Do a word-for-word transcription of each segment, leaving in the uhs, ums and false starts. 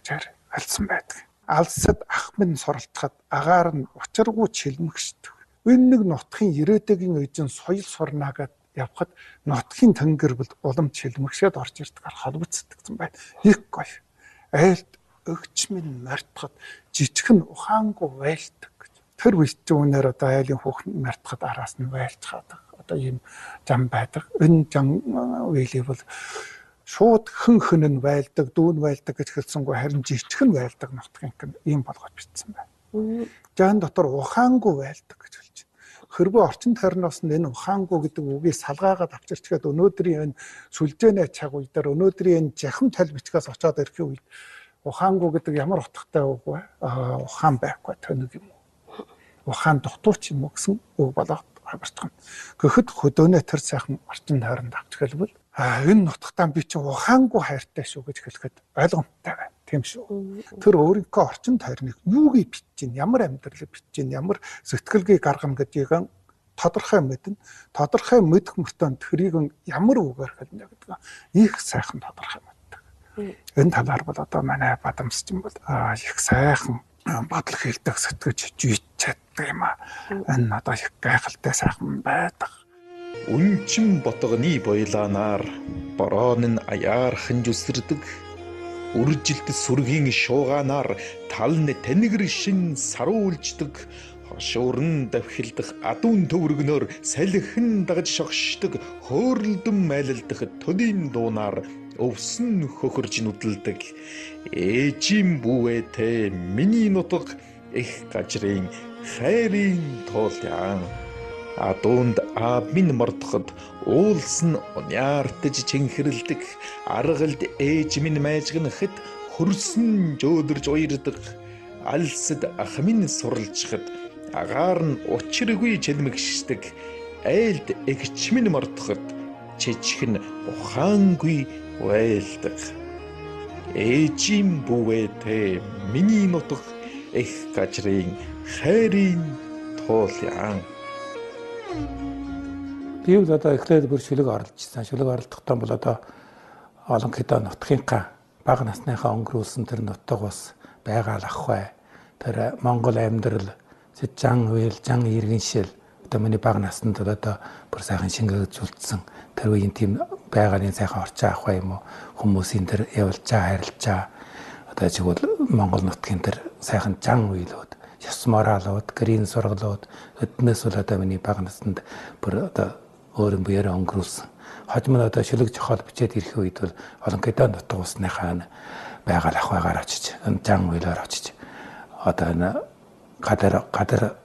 хичээр альсан байдаг. Алсад ах минь суралцахад агаар нь учиргүй чилмэгшдэг. Энэ нэг нутгийн ирээдүйн үеийн соёл сурнаагаад явхад нутгийн тэнгэр бол улам чилмэгшээд орж ирдэг холбогдсон байна. Их гоё. Айлд өгч минь мартахад жижигхэн ухаангүй байлдаг гэж. Тэр үеч үнээр одоо айлын хүүхэн мартахад араас нь байлж хаадаг. Одоо ийм зам байдаг. Энэ зам үеийг бол шууд хэн хэн нь байлдаг, дүүн байлдаг гэж хэлсэнгүй харин жижигхэн байлдаг нутгийн ийм болгож бичсэн байна. Жаан дотор ухаангүй байлдаг гэж хэлж байна. Хэрвээ орчин тойрноос нь энэ ухаангүй гэдэг үгийг салгаагаад авчирчгээд өнөөдрийн энэ сүлжээнэ цаг үе дээр өнөөдрийн энэ жахам тал бичгээс очоод ирэхин үед ухаангүй гэдэг ямар утгатай үг вэ? Аа ухаан байхгүй тоног юм уу? Ухаан дутууч юм уу гэсэн үг болоод харагдана. Гэхдээ хөдөөнөө тэр сайхан орчин тойронд авч хэлбэл а энэ нутагтаа би чи ухаангүй хайртай шүү гэж хэлэхэд ойлгомжтой байна. Тийм шүү. Тэр өөрийнхөө орчин тойрныг юугийг бичиж гин, ямар амьдралыг бичиж гин, ямар сэтгэлгээ гаргана гэдгийг тодорхой мэднэ. Тодорхой мэдэх мөртөө тэрийг ямар үгээр хэлнэ гэдэг их сайхан тодорхой мэддэг. Энэ талаар бол одоо манай Бадамсчин бол их сайхан бодол хэлдэг сэтгэж жийж чаддаг юм а. Энэ одоо их гайхалтай сайхан байдаг. Үнчин ботгоны бойлаанаар борооны аяар ханжүсэрдэг үржилт сүргийн шуугаанаар талны танигэр шин саруулждаг хошуурн давхилдах адуун төврөгнөөр салхин дагж шогшдог хөөрөлдөн майлалдах төдийн дуунаар өвсөн хөхөрж нүдэлдэг ээжийн бүүэтэй миний нутаг их гажрын хайрын тууляан адуунд аав минь мордоход уулсан уняартаж чэнхэрлдэг аргалд ээж минь майжгнахад хөрсөн жөөдөрж уярдаг алсад ах минь суралцахад агаар нь учиргүй чэлмэгшдэг айлд эгч минь мордоход чичхэн ухаангүй байлдаг ээжийн бүүэтэй миний нутаг их гажрын хайрын тууляан. Би бол одоо эхлээд бүр шүлэг оролцсон. Шүлэг оролцохдоо бол одоо олон хэдэн нутгийнхаа бага насныхаа өнгөрүүлсэн тэр нутаг бас байгаа л ах бай. Тэр Монгол амьдрал зан үйл, зан иргэншил одоо миний бага наснд одоо бүр сайхан шингээд зүлдсэн. Тэр үеийн тийм байгалийн сайхан орчин ах бай юм уу? Хүмүүсийн тэр явлчаа, харилцаа одоо чигвэл Монгол нутгийн тэр сайхан зан үйлүүд ёс моралууд, гэрийн сургалууд өднөөс бол одоо миний бага наснд бүр одоо өөрийн буяараа өнгөрүүлсэн. Хожим нь одоо шүлэг жохол бичээд ирэх үед бол олон хэдэн нутаг усныхаа байгаль ах байгаар очиж, зан үйлээр очиж одоо энэ гадар гадар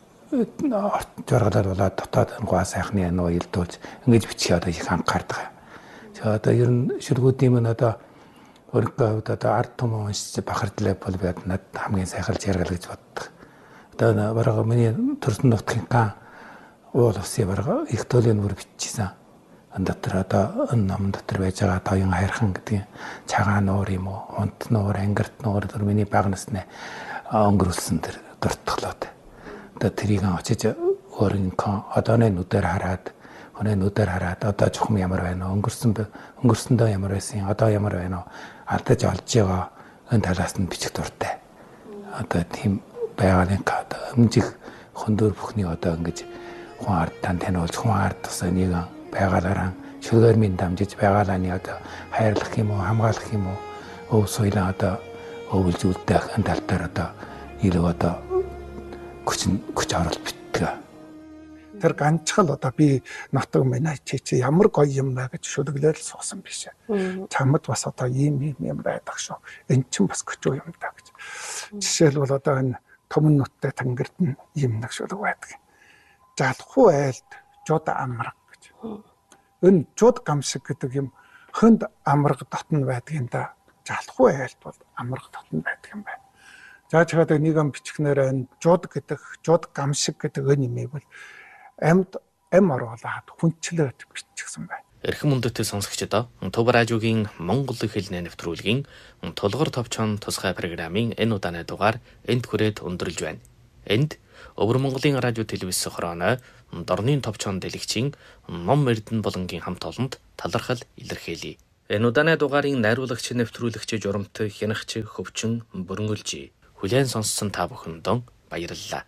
жургалаар болоод дотоод гоо сайхны нөө илдүүлж ингэж бичих одоо их анхаардаг. За одоо ер нь шүлгүүдийн мань одоо өөрийнхөө одоо ард түмэн уншиж бахардлаа бол би над хамгийн сайхан жаргал гэж боддог. Одоо бараг миний төрсөн нутгийнхаа уул усын бараг их төлөв нүр биччихсэн. Энэ дотор одоо энэ ном дотор байж байгаа тоён хайрхан гэдэг цагаан нуур юм уу, унт нуур, ангирт нуур тэр миний бага насны өнгөрүүлсэн тэр дуртгалууд. Одоо тэрийг очиж өөрийнхөө одооны нүдээр хараад, өнөө нүдээр хараад одоо чухам ямар байна вэ? Өнгөрсөн өнгөрсөндөө ямар байсан, одоо ямар байна вэ? Алдаж олж байгаа энэ талаас нь бичих дуртай. Одоо тийм байгалийн одоо өмжих хөндөр бүхний одоо ингэж хүн ардтан таниулж хүн ард тусаа нэг байгалаараа шүлгээр минь дамжиж байгаалааны одоо хайрлах юм уу, хамгаалах юм уу, өв соёлоо одоо өвлж үлдээх энэ тал дээр одоо илүү одоо хүч хүч оруулалт битдэг. Тэр ганцхан л одоо би нутаг минь чи чи ямар гоё юм бэ гэж шүлэглээр л суусан биш. Чамд бас одоо ийм ийм юм байдаг шүү. Эн чинь бас көчөө юм да гэж. Жишээлбэл одоо энэ Төмөн нуттай тэнгэрд нь ийм нэг шүлэг байдаг. Жалхуу айлд жууд амраг гэж. Энэ жууд гамшиг гэдэг юм хөнд амраг дотн байдаг юм да. Жалхуу айлд бол амраг дотн байдаг юм байна. За чигээр нэг ам бичгнээр энэ жууд гэдэг жууд гамшиг гэдэг энэ юмыг бол амьд эм оруулаад хүнчлээд биччихсэн байна. Эрхэм мөндөдтэй сонсогчдоо Төв радиогийн Монгол хэлний нэвтрүүлгийн тулгуур товчон тусгай программын энэ удааны дугаар энд хүрээд өндөрлж байна. Энд Өвөр Монголын радио телевиз сохрооны Дорны товчон дэлгэцийн Ном Эрдэнэ болонгийн хамт олонд талархал илэрхийлье. Энэ удааны дугаарын найруулагч, нэвтрүүлэгч, журамт, хянагч, хөвчин, бөрөнгөлж хүлээн сонссон та бүхэндээ баярлалаа.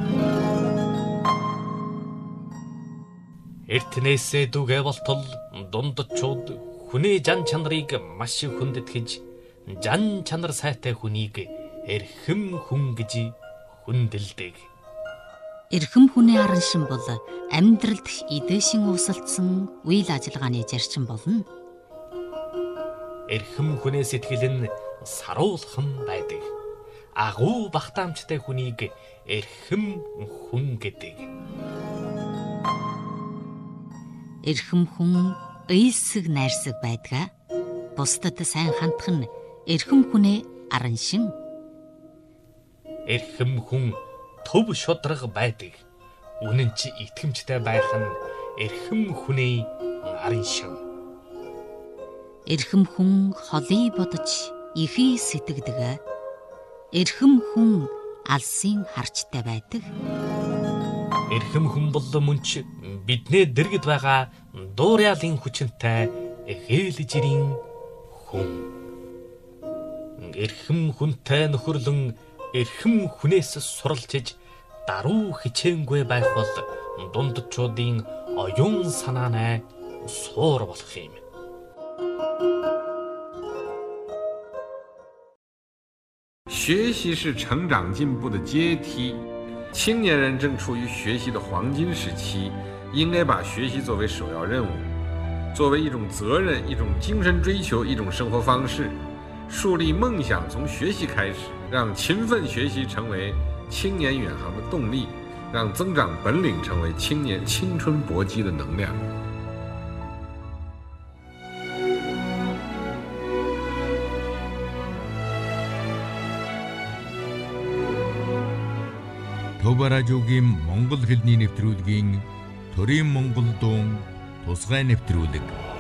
Эртнээсээ дүгэ болтол дундчууд хүний жан чанарыг маш их хүндэтгэж, жан чанар сайтай хүнийг эрхэм хүн гэж хүндэлдэг. Эрхэм хүний аран шин бол амьдралд эдээшин усалдсан үйл ажиллагааны зарчим болно. Эрхэм хүний сэтгэл нь саруулхан байдаг. Агуу багтаамжтай хүнийг эрхэм хүн гэдэг. Эрхэм хүн ыйлсэг найрсаг байдгаа. Бусдад сайн хандах нь эрхэм хүнээ аран шин. Эрхэм хүн төв шудраг байдаг. Үнэн чи итгэмжтэй байх нь эрхэм хүний аран шин. Эрхэм хүн холыг бодож ихий сэтгэдэг. Эрхэм хүн алсын харчтай байдаг. Эрхэм хүн бол мөнч биднээ дэргэд байгаа дуурайлын хүчинтэй эхээл жирийн хүн. Эрхэм хүнтэй нөхөрлөн эрхэм хүнээс суралцж даруй хичээнгүй байх бол дундчуудын оюун санаанай суур болох юм. 学习是成长进步的阶梯，青年人正处于学习的黄金时期，应该把学习作为首要任务，作为一种责任、一种精神追求、一种生活方式，树立梦想从学习开始，让勤奋学习成为青年远航的动力，让增长本领成为青年青春搏击的能量。 Төвбаражуугийн монгол хэлний нэвтрүүлгийн төрийн монгол дуун тусгай нэвтрүүлэг